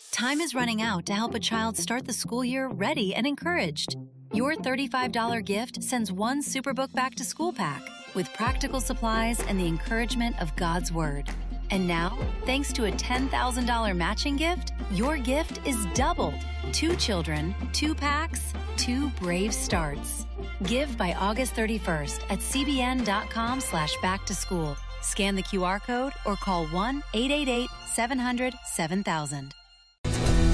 Time is running out to help a child start the school year ready and encouraged. Your $35 gift sends one Superbook Back to School pack with practical supplies and the encouragement of God's Word. And now, thanks to a $10,000 matching gift, your gift is doubled. 2 children, 2 packs, 2 brave starts. Give by August 31st at cbn.com/backtoschool. Scan the QR code or call 1-888-700-7000.